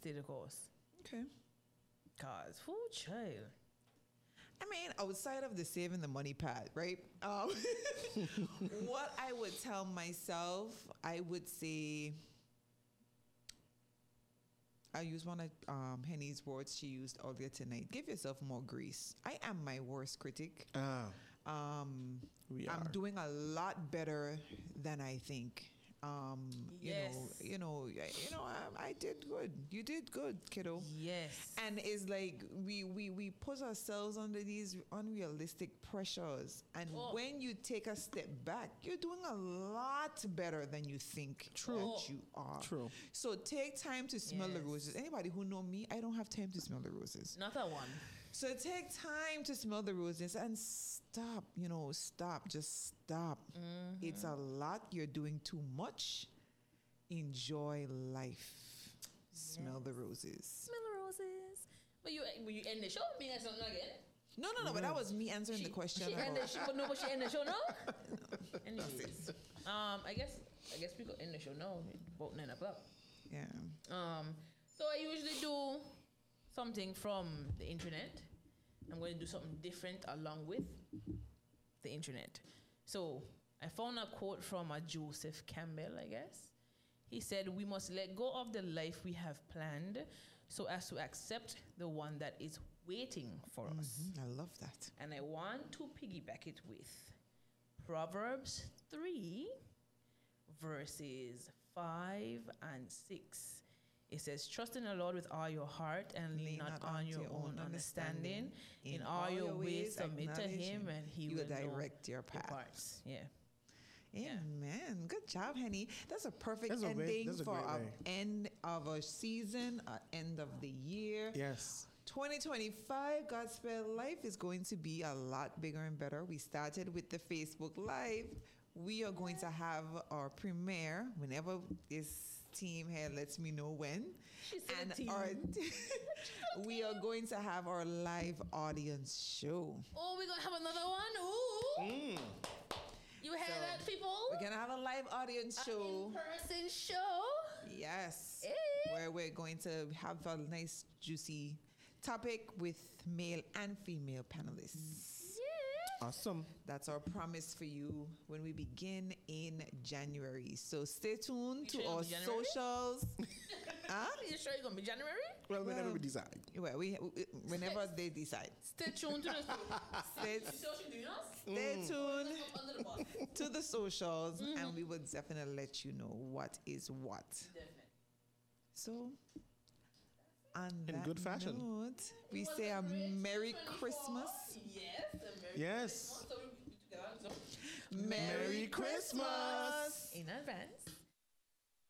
stay the course. Okay. Cause, who child? I mean, outside of the saving the money part, right? What I would tell myself, I would say, I use one of Henny's words she used earlier tonight. Give yourself more grace. I am my worst critic. We I'm are. doing a lot better than I think. Yes. I did good. You did good, kiddo. Yes. And it's like we put ourselves under these unrealistic pressures. And when you take a step back, you're doing a lot better than you think that you are. True. So take time to smell the Yes. roses. Anybody who know me, I don't have time to smell the roses. Not that one. So take time to smell the roses and stop, just stop. It's a lot. You're doing too much. Enjoy life. Smell the roses. Smell the roses. But you end the show, me and something again. No, but that was me answering the question. She end the show, but she end the show now. Anyways. I guess we could end the show now. About 9 o'clock. Yeah. So I usually do something from the internet. I'm going to do something different along with the internet. So I found a quote from a Joseph Campbell, I guess. He said, "We must let go of the life we have planned so as to accept the one that is waiting for us." I love that. And I want to piggyback it with Proverbs 3, verses 5 and 6. It says, "Trust in the Lord with all your heart and lean not on your own understanding. In all your ways submit to Him and He will direct your paths." paths. Yeah. Amen. Good job, Henny. That's a perfect That's a great- ending that's a for great our way. end of a season, end of the year. Yes. 2025 Gospel Life is going to be a lot bigger and better. We started with the Facebook Live. We are going to have our premiere whenever this team here lets me know when. She said and team. We are going to have our live audience show. Oh, we're going to have another one? Ooh. You heard that, people? We're gonna have a live audience show. In-person show. Yes. Hey. Where we're going to have a nice juicy topic with male and female panelists. Yeah. Awesome. That's our promise for you when we begin in January. So stay tuned to sure it'll our be January? socials. You sure you're going to be January? Well, whenever we decide. Well, whenever they decide. Stay tuned to the... Stay tuned Under the bus. to the socials, and we will definitely let you know what is what. Definitely. So, on In that good fashion. note, we say a Merry Christmas. Yes, a Merry Yes. Christmas. So we together, so Merry Christmas! in advance.